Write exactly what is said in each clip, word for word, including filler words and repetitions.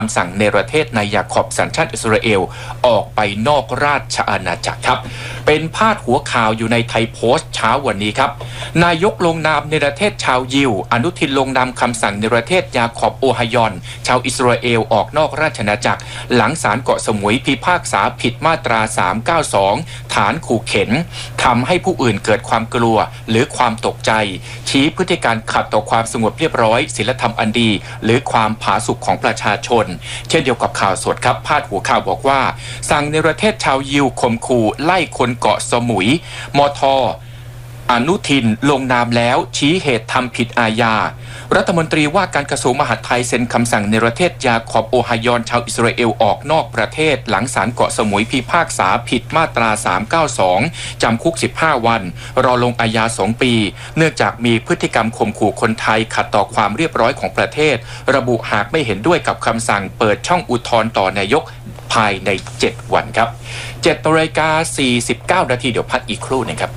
คำสั่งเนรเทศนายยาคอบสัญชาติอิสราเอลออกไปนอกราชอาณาจักรครับเป็นพาดหัวข่าวอยู่ในไทยโพสต์เช้าวันนี้ครับนายกลงนามเนรเทศชาวยิวอนุทินลงนามคำสั่งเนรเทศยาคอบโอไฮยอนชาวอิสราเอลออกนอกราชอาณาจักรหลังศาลเกาะสมุยพิพากษาผิดมาตราสามเก้าสองฐานขู่เข็นทำให้ผู้อื่นเกิดความกลัวหรือความตกใจชี้พฤติการขัดต่อความสงบเรียบร้อยศีลธรรมอันดีหรือความผาสุกของประชาชนเช่นเดียวกับข่าวสดครับพาดหัวข่าวบอกว่าสั่งเนรเทศชาวยิวข่มขู่ไล่คนเกาะสมุยมท.อนุทินลงนามแล้วชี้เหตุทำผิดอาญารัฐมนตรีว่าการกระทรวงมหาดไทยเซ็นคำสั่งเนรเทศยาคอบโอไฮยอนชาวอิสราเอลออกนอกประเทศหลังศาลเกาะสมุยพิพากษาผิดมาตราสามเก้าสองจำคุกสิบห้าวันรอลงอาญาสองปีเนื่องจากมีพฤติกรรมข่มขู่คนไทยขัดต่อความเรียบร้อยของประเทศระบุหากไม่เห็นด้วยกับคำสั่งเปิดช่องอุทธรณ์ต่อนายกภายในเจ็ดวันครับเจ็ดนาฬิกาสี่สิบเก้านาทีเดี๋ยวพักอีกครู่นึงครับ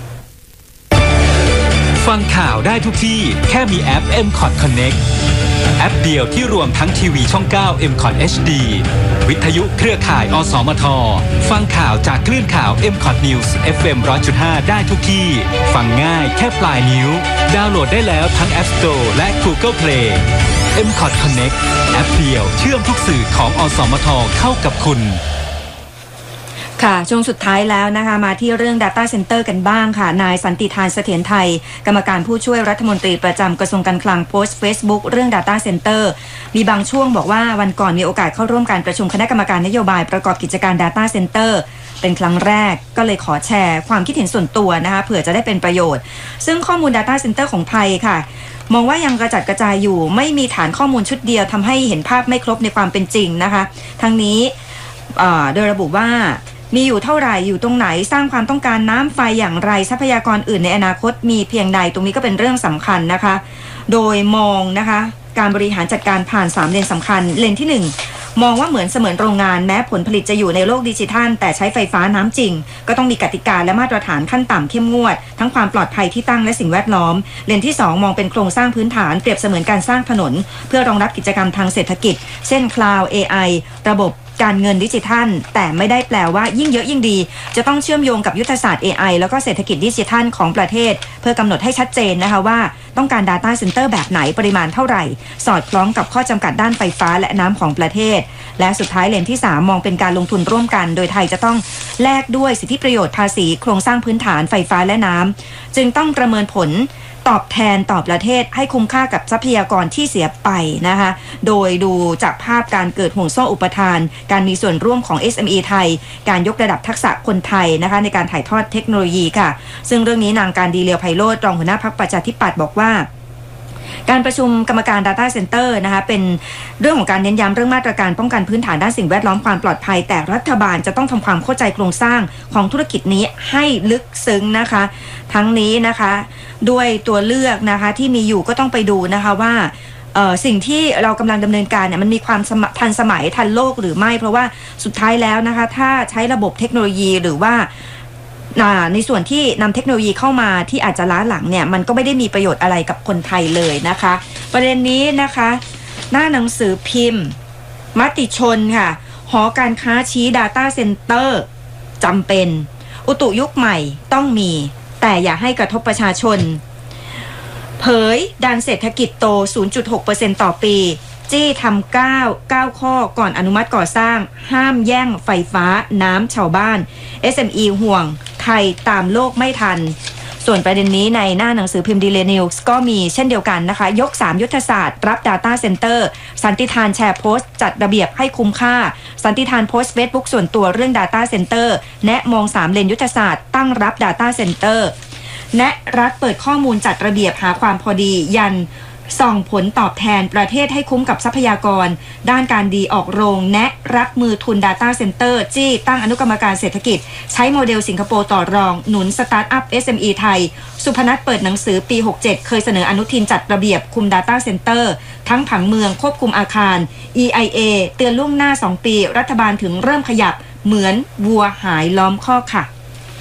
ฟังข่าวได้ทุกที่แค่มีแอป เอ็ม คอท Connect แอปเดียวที่รวมทั้งทีวีช่องเก้า เอ็ม คอท เอช ดี วิทยุเครือข่าย อสมท ฟังข่าวจากคลื่นข่าว เอ็ม คอท News เอฟ เอ็ม หนึ่งร้อยจุดห้า ได้ทุกที่ฟังง่ายแค่ปลายนิ้วดาวน์โหลดได้แล้วทั้ง App Store และ Google Play เอ็ม คอท Connect แอปเดียวเชื่อมทุกสื่อของอสมทเข้ากับคุณค่ะช่วงสุดท้ายแล้วนะคะมาที่เรื่อง Data Center กันบ้างค่ะนายสันติธานเสถียรไทยกรรมการผู้ช่วยรัฐมนตรีประจำกระทรวงการคลังโพสต์ Facebook เรื่อง Data Center มีบางช่วงบอกว่าวันก่อนมีโอกาสเข้าร่วมการประชุมคณะกรรมการนโยบายประกอบกิจการ Data Center เป็นครั้งแรกก็เลยขอแชร์ความคิดเห็นส่วนตัวนะคะเผื่อจะได้เป็นประโยชน์ซึ่งข้อมูล Data Center ของไทยค่ะมองว่ายังกระจัดกระจายอยู่ไม่มีฐานข้อมูลชุดเดียวทำให้เห็นภาพไม่ครบในความเป็นจริงนะคะทั้งนี้โดยระบุว่ามีอยู่เท่าไหร่อยู่ตรงไหนสร้างความต้องการน้ำไฟอย่างไรทรัพยากรอื่นในอนาคตมีเพียงใดตรงนี้ก็เป็นเรื่องสำคัญนะคะโดยมองนะคะการบริหารจัดการผ่านสามเลนสำคัญเลนที่หนึ่งมองว่าเหมือนเสมือนโรงงานแม้ผลผลิตจะอยู่ในโลกดิจิทัลแต่ใช้ไฟฟ้าน้ำจริงก็ต้องมีกติกาและมาตรฐานขั้นต่ำเข้มงวดทั้งความปลอดภัยที่ตั้งและสิ่งแวดล้อมเลนที่สองมองเป็นโครงสร้างพื้นฐานเปรียบเสมือนการสร้างถนนเพื่อรองรับกิจกรรมทางเศรษฐกิจเช่น Cloud เอ ไอ ระบบการเงินดิจิทัลแต่ไม่ได้แปลว่ายิ่งเยอะยิ่งดีจะต้องเชื่อมโยงกับยุทธศาสตร์ เอ ไอ แล้วก็เศรษฐกิจดิจิทัลของประเทศเพื่อกำหนดให้ชัดเจนนะคะว่าต้องการ Data Center แบบไหนปริมาณเท่าไหร่สอดคล้องกับข้อจำกัดด้านไฟฟ้าและน้ำของประเทศและสุดท้ายเลนที่สามมองเป็นการลงทุนร่วมกันโดยไทยจะต้องแลกด้วยสิทธิประโยชน์ภาษีโครงสร้างพื้นฐานไฟฟ้าและน้ำจึงต้องประเมินผลตอบแทนต่อประเทศให้คุ้มค่ากับทรัพยากรที่เสียไปนะคะโดยดูจากภาพการเกิดห่วงโซ่อุปทานการมีส่วนร่วมของ เอส เอ็ม อี ไทยการยกระดับทักษะคนไทยนะคะในการถ่ายทอดเทคโนโลยีค่ะซึ่งเรื่องนี้นางการดีเลียวไพโรจน์รองหัวหน้าพรรคประชาธิปัตย์บอกว่าการประชุมกรรมการ Data Center นะคะเป็นเรื่องของการเน้นย้ำเรื่องมาตรการป้องกันพื้นฐานด้านสิ่งแวดล้อมความปลอดภัยแต่รัฐบาลจะต้องทำความเข้าใจโครงสร้างของธุรกิจนี้ให้ลึกซึ้งนะคะทั้งนี้นะคะด้วยตัวเลือกนะคะที่มีอยู่ก็ต้องไปดูนะคะว่าสิ่งที่เรากำลังดำเนินการเนี่ยมันมีความทันสมัยทันโลกหรือไม่เพราะว่าสุดท้ายแล้วนะคะถ้าใช้ระบบเทคโนโลยีหรือว่าในส่วนที่นำเทคโนโลยีเข้ามาที่อาจจะล้าหลังเนี่ยมันก็ไม่ได้มีประโยชน์อะไรกับคนไทยเลยนะคะประเด็นนี้นะคะหน้าหนังสือพิมพ์มติชนค่ะหอการค้าชี้ Data Center จำเป็นอุตุยุคใหม่ต้องมีแต่อย่าให้กระทบประชาชนเผยดันเศรษฐกิจโต ศูนย์จุดหกเปอร์เซ็นต์ ต่อปีจี้ทำเก้า เก้าข้อก่อนอนุมัติก่อสร้างห้ามแย่งไฟฟ้าน้ำชาวบ้าน เอส เอ็ม อี ห่วงไทยตามโลกไม่ทันส่วนประเด็นนี้ในหน้าหนังสือพิมพ์ Daily News ก็มีเช่นเดียวกันนะคะยกสามยุทธศาสตร์รับ Data Center สันติธานแชร์โพสต์จัดระเบียบให้คุ้มค่าสันติธานโพสต์ Facebook ส่วนตัวเรื่อง Data Center แนะมองสามเลนยุทธศาสตร์ตั้งรับ Data Center แนะรัฐเปิดข้อมูลจัดระเบียบหาความพอดียันส่องผลตอบแทนประเทศให้คุ้มกับทรัพยากรด้านการดีออกโรงแนะรับมือทุน Data Center จี้ตั้งอนุกรรมการเศรษฐกิจใช้โมเดลสิงคโปร์ต่อรองหนุนสตาร์ทอัพ เอส เอ็ม อี ไทยสุพนัทเปิดหนังสือปีหกสิบเจ็ดเคยเสนออนุทินจัดระเบียบคุม Data Center ทั้งผังเมืองควบคุมอาคาร อี ไอ เอ เตือนล่วงหน้าสองปีรัฐบาลถึงเริ่มขยับเหมือนวัวหายล้อมคอกค่ะ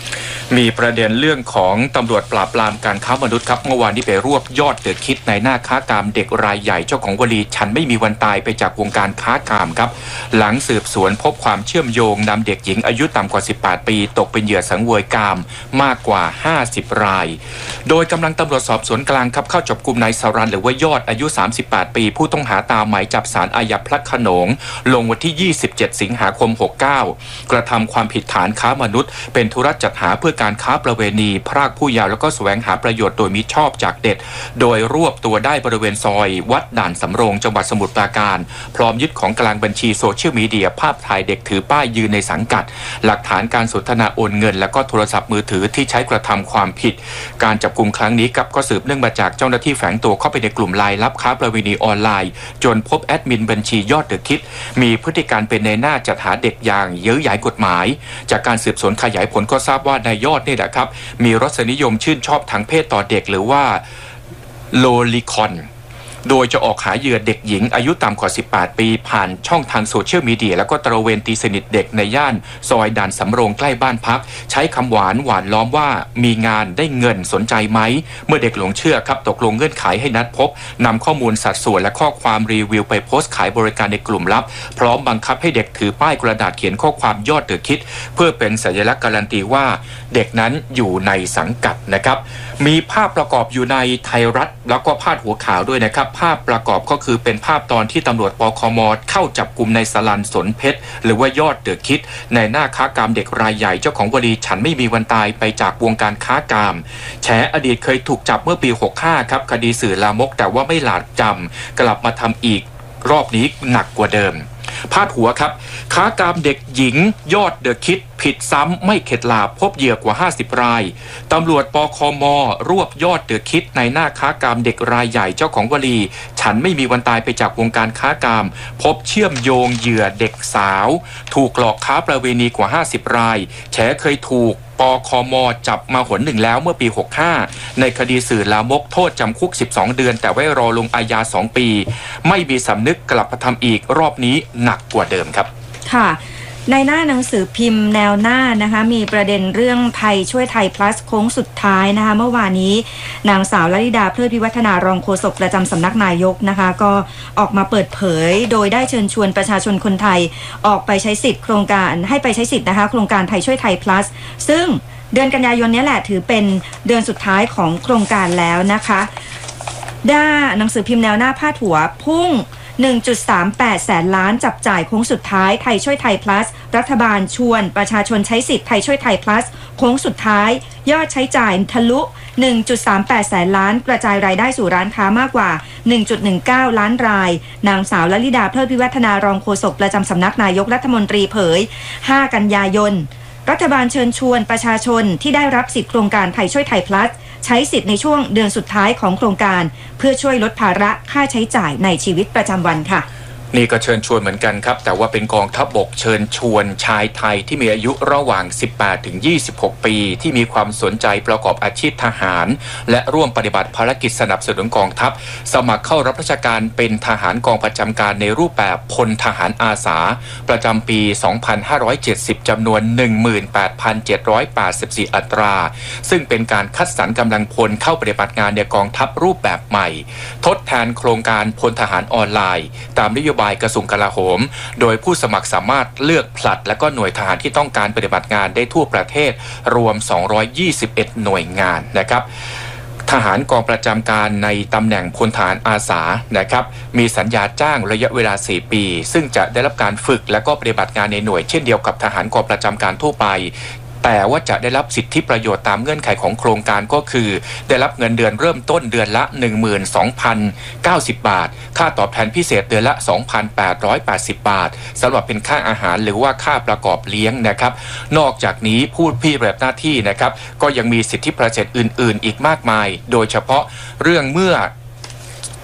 มีประเด็นเรื่องของตำรวจปราบปรามการค้ามนุษย์ครับเมื่อวานนี้ไปรวบยอดเดือดคิดในหน้าค้ากามเด็กรายใหญ่เจ้าของวลีฉันไม่มีวันตายไปจากวงการค้ากามครับหลังสืบสวนพบความเชื่อมโยงนำเด็กหญิงอายุต่ำกว่าสิบแปดปีตกเป็นเหยื่อสังเวยกามมากกว่าห้าสิบรายโดยกำลังตำรวจสอบสวนกลางครับเข้าจับกุมนายสรันหรือว่ายอดอายุสามสิบแปดปีผู้ต้องหาตามหมายจับศาลอาญาพระโขนงลงวันที่ยี่สิบเจ็ดสิงหาคมหกเก้ากระทำความผิดฐานค้ามนุษย์เป็นธุรจัดหาเพื่อการค้าประเวณีพรากผู้เยาว์แล้วก็แสวงหาประโยชน์โดยมิชอบจากเด็กโดยรวบตัวได้บริเวณซอยวัดด่านสำโรงจังหวัดสมุทรปราการพร้อมยึดของกลางบัญชีโซเชียลมีเดียภาพถ่ายเด็กถือป้ายยืนในสังกัดหลักฐานการสนทนาโอนเงินและก็โทรศัพท์มือถือที่ใช้กระทำความผิดการจับกุมครั้งนี้กับก็สืบเนื่องมาจากเจ้าหน้าที่แฝงตัวเข้าไปในกลุ่มไลน์ลับค้าประเวณีออนไลน์จนพบแอดมินบัญชียอดเดอะคิดมีพฤติการเป็นในหน้าจัดหาเด็กอย่างเย้ยหยันกฎหมายจากการสืบสวนขยายผลก็ทราบว่านายยอดนี่แหละครับมีรสนิยมชื่นชอบทางเพศต่อเด็กหรือว่าโลลิคอนโดยจะออกหาเหยื่อเด็กหญิงอายุต่ำกว่าสิบแปดปีผ่านช่องทางโซเชียลมีเดียแล้วก็ตระเวนตีสนิทเด็กในย่านซอยด่านสำโรงใกล้บ้านพักใช้คำหวานหวานล้อมว่ามีงานได้เงินสนใจไหมเมื่อเด็กหลงเชื่อครับตกลงเงื่อนไขให้นัดพบนำข้อมูลสัดส่วนและข้อความรีวิวไปโพสต์ขายบริการในกลุ่มลับพร้อมบังคับให้เด็กถือป้ายกระดาษเขียนข้อความยอดเดือดคิดเพื่อเป็นสัญลักษณ์การันตีว่าเด็กนั้นอยู่ในสังกัดนะครับมีภาพประกอบอยู่ในไทยรัฐแล้วก็พาดหัวข่าวด้วยนะครับภาพประกอบก็คือเป็นภาพตอนที่ตำรวจปคม.เข้าจับกุมในสลันสนเพชรหรือว่ายอดเดือดคิดในหน้าค้ากามเด็กรายใหญ่เจ้าของวลีฉันไม่มีวันตายไปจากวงการค้ากามแฉอดีตเคยถูกจับเมื่อปีหกห้าครับคดีสื่อลามกแต่ว่าไม่หลาดจำกลับมาทำอีกรอบนี้หนักกว่าเดิมพาดหัวครับค้ากามเด็กหญิงยอดเดอะคิดผิดซ้ำไม่เข็ดหลาบพบเหยื่อกว่าห้าสิบรายตำรวจปคม.รวบยอดเดอะคิดในหน้าค้ากามเด็กรายใหญ่เจ้าของวลีฉันไม่มีวันตายไปจากวงการค้ากามพบเชื่อมโยงเหยื่อเด็กสาวถูกหลอกค้าประเวณีกว่าห้าสิบรายแฉเคยถูกปคม.จับมาหนหนึ่งแล้วเมื่อปีหกห้าในคดีสื่อลามกโทษจำคุกสิบสองเดือนแต่ไว้รอลงอาญาสองปีไม่มีสำนึกกลับมาทำอีกรอบนี้หนักกว่าเดิมครับค่ะในหน้าหนังสือพิมพ์แนวหน้านะคะมีประเด็นเรื่องไทยช่วยไทย plus โค้งสุดท้ายนะคะเมื่อวานนี้นางสาวลลิดาเพลิดพิวัฒนารองโฆษกประจำสำนักนายกนะคะก็ออกมาเปิดเผยโดยได้เชิญชวนประชาชนคนไทยออกไปใช้สิทธิ์โครงการให้ไปใช้สิทธิ์นะคะโครงการไทยช่วยไทย plus ซึ่งเดือนกันยายนนี้แหละถือเป็นเดือนสุดท้ายของโครงการแล้วนะคะด้านหนังสือพิมพ์แนวหน้าพาดหัวพุ่งหนึ่งจุดสามแปด แสนล้านจับจ่ายโค้งสุดท้ายไทยช่วยไทย plus รัฐบาลชวนประชาชนใช้สิทธิ์ไทยช่วยไทย plus โค้งสุดท้ายยอดใช้จ่ายทะลุ หนึ่งจุดสามแปด แสนล้านกระจายรายได้สู่ร้านค้ามากกว่า หนึ่งจุดหนึ่งเก้า ล้านรายนางสาวลลิดาเพลิดพิวัฒนารองโฆษกประจำสำนักนายกรัฐมนตรีเผยห้ากันยายนรัฐบาลเชิญชวนประชาชนที่ได้รับสิทธิโครงการไทยช่วยไทย plus ใช้สิทธิ์ในช่วงเดือนสุดท้ายของโครงการเพื่อช่วยลดภาระค่าใช้จ่ายในชีวิตประจำวันค่ะนี่ก็เชิญชวนเหมือนกันครับแต่ว่าเป็นกองทัพบกเชิญชวนชายไทยที่มีอายุระหว่างสิบแปดถึงยี่สิบหกปีที่มีความสนใจประกอบอาชีพทหารและร่วมปฏิบัติภารกิจสนับสนุนกองทัพสมัครเข้ารับราชการเป็นทหารกองประจำการในรูปแบบพลทหารอาสาประจำปีสองพันห้าร้อยเจ็ดสิบจำนวน หนึ่งหมื่นแปดพันเจ็ดร้อยแปดสิบสี่ อัตราซึ่งเป็นการคัดสรรกำลังพลเข้าปฏิบัติงานในกองทัพรูปแบบใหม่ทดแทนโครงการพลทหารออนไลน์ตามนโยบายกระทรวงกลาโหมโดยผู้สมัครสามารถเลือกผลัดและก็หน่วยทหารที่ต้องการปฏิบัติงานได้ทั่วประเทศรวมสองร้อยยี่สิบเอ็ดหน่วยงานนะครับทหารกองประจำการในตำแหน่งพลทหารอาสานะครับมีสัญญาจ้างระยะเวลาสี่ปีซึ่งจะได้รับการฝึกและก็ปฏิบัติงานในหน่วยเช่นเดียวกับทหารกองประจำการทั่วไปแต่ว่าจะได้รับสิทธิประโยชน์ตามเงื่อนไขของโครงการก็คือได้รับเงินเดือนเริ่มต้นเดือนละ หนึ่งหมื่นสองพันเก้าสิบ บาทค่าตอบแทนพิเศษเดือนละ สองพันแปดร้อยแปดสิบ บาทสำหรับเป็นค่าอาหารหรือว่าค่าประกอบเลี้ยงนะครับนอกจากนี้ผู้ที่ปฏิบัติหน้าที่นะครับก็ยังมีสิทธิพิเศษอื่นๆอีกมากมายโดยเฉพาะเรื่องเมื่อ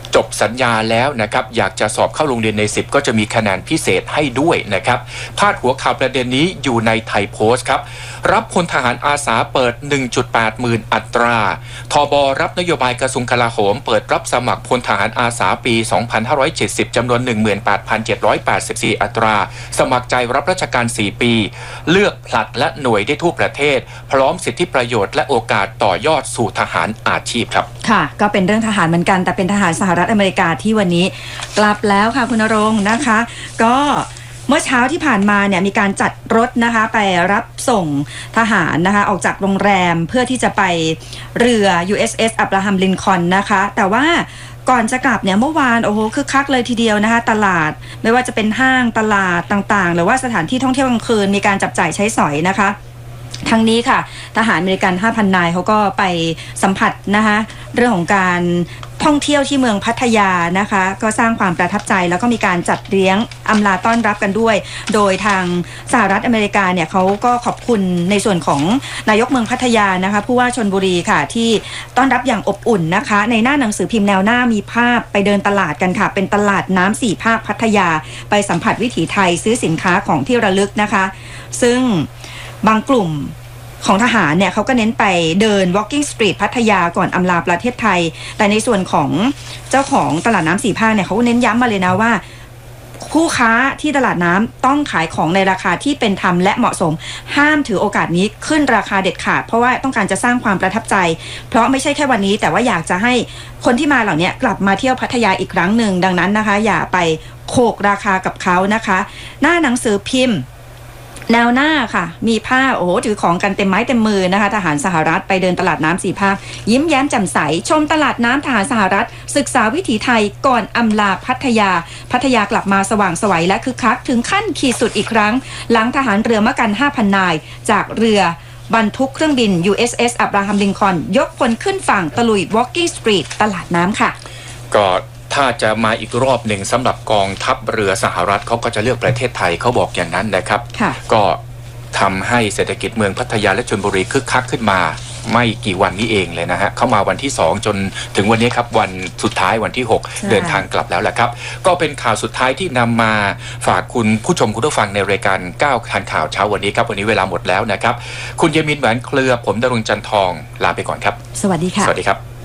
จบสัญญาแล้วนะครับอยากจะสอบเข้าโรงเรียนในสิบก็จะมีคะแนนพิเศษให้ด้วยนะครับพาดหัวข่าวประเด็นนี้อยู่ในไทยโพสต์ครับรับพลทหารอาสาเปิด หนึ่งจุดแปด หมื่นอัตราทบรับนโยบายกระทรวงกลาโหมเปิดรับสมัครพลทหารอาสาปี สองพันห้าร้อยเจ็ดสิบ จำนวน หนึ่งหมื่นแปดพันเจ็ดร้อยแปดสิบสี่ อัตราสมัครใจรับราชการ สี่ ปีเลือกผลัดและหน่วยได้ทั่วประเทศพร้อมสิทธิประโยชน์และโอกาสต่อยอดสู่ทหารอาชีพครับค่ะก็เป็นเรื่องทหารเหมือนกันแต่เป็นทหารสหรัฐอเมริกาที่วันนี้กลับแล้วค่ะคุณณรงค์นะคะก็เมื่อเช้าที่ผ่านมาเนี่ยมีการจัดรถนะคะไปรับส่งทหารนะคะออกจากโรงแรมเพื่อที่จะไปเรือ ยู เอส เอส อับราฮัมลินคอล์นนะคะแต่ว่าก่อนจะกลับเนี่ยเมื่อวานโอ้โหคึกคักเลยทีเดียวนะคะตลาดไม่ว่าจะเป็นห้างตลาดต่างๆหรือว่าสถานที่ท่องเที่ยวกลางคืนมีการจับจ่ายใช้สอยนะคะทั้งนี้ค่ะทหารอเมริกัน ห้าพัน นายเขาก็ไปสัมผัสนะคะเรื่องของการท่องเที่ยวที่เมืองพัทยานะคะก็สร้างความประทับใจแล้วก็มีการจัดเลี้ยงอำลาต้อนรับกันด้วยโดยทางสหรัฐอเมริกาเนี่ยเขาก็ขอบคุณในส่วนของนายกเมืองพัทยานะคะผู้ว่าชลบุรีค่ะที่ต้อนรับอย่างอบอุ่นนะคะในหน้าหนังสือพิมพ์แนวหน้ามีภาพไปเดินตลาดกันค่ะเป็นตลาดน้ำสี่ภาคพัทยาไปสัมผัสวิถีไทยซื้อสินค้าของที่ระลึกนะคะซึ่งบางกลุ่มของทหารเนี่ยเขาก็เน้นไปเดิน walking street พัทยาก่อนอำลาประเทศไทยแต่ในส่วนของเจ้าของตลาดน้ำสี่ภาคเนี่ยเขาเน้นย้ำมาเลยนะว่าผู้ค้าที่ตลาดน้ำต้องขายของในราคาที่เป็นธรรมและเหมาะสมห้ามถือโอกาสนี้ขึ้นราคาเด็ดขาดเพราะว่าต้องการจะสร้างความประทับใจเพราะไม่ใช่แค่วันนี้แต่ว่าอยากจะให้คนที่มาเหล่านี้กลับมาเที่ยวพัทยาอีกครั้งหนึ่งดังนั้นนะคะอย่าไปโขกราคากับเขานะคะหน้าหนังสือพิมพ์แนวหน้าค่ะมีภาพโอ้โหถือของกันเต็มไม้เต็มมือนะคะทหารสหรัฐไปเดินตลาดน้ำสี่ภาคยิ้มแย้มแจ่มใสชมตลาดน้ำทหารสหรัฐศึกษาวิถีไทยก่อนอำลาพัทยาพัทยากลับมาสว่างไสวและคึกคักถึงขั้นขีดสุดอีกครั้งหลังทหารเรือมะกัน ห้าพัน นายจากเรือบรรทุกเครื่องบิน ยู เอส เอส อับราฮัมลินคอล์นยกพลขึ้นฝั่งตะลุย walking street ตลาดน้ำค่ะก็ถ้าจะมาอีกรอบหนึ่งสำหรับกองทัพเรือสหรัฐเขาก็จะเลือกประเทศไทยเขาบอกอย่างนั้นนะครับก็ทำให้เศรษฐกิจเมืองพัทยาและชลบุรีคึกคักขึ้นมาไม่กี่วันนี้เองเลยนะฮะเข้ามาวันที่สองจนถึงวันนี้ครับวันสุดท้ายวันที่หกเดินทางกลับแล้วแหละครับก็เป็นข่าวสุดท้ายที่นำมาฝากคุณผู้ชมคุณผู้ฟังในรายการก้าวทันข่าวเช้าวันนี้ครับวันนี้เวลาหมดแล้วนะครับคุณยมินแหวนเครือผมดรุณจันทองลาไปก่อนครับสวัสดีค่ะสวัสดีครับ